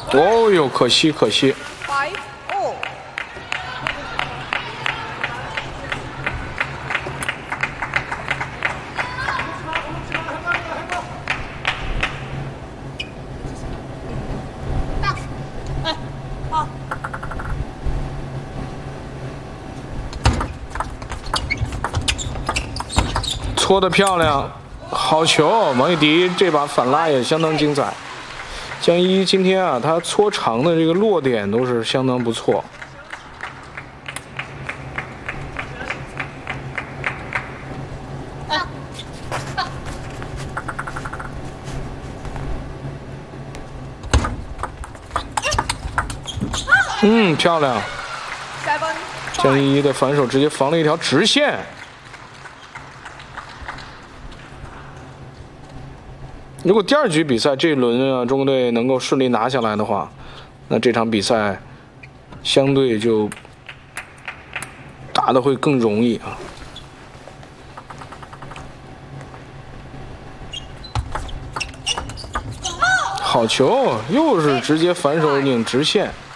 哦呦，可惜可惜。 5-all。 搓得漂亮，好球！王艺迪这把反拉也相当精彩。江一今天啊，他搓长的这个落点都是相当不错。漂亮。江一的反手直接防了一条直线。 如果第二局比赛这一轮啊，中国队能够顺利拿下来的话，那这场比赛相对就打得会更容易啊。好球，又是直接反手拧直线。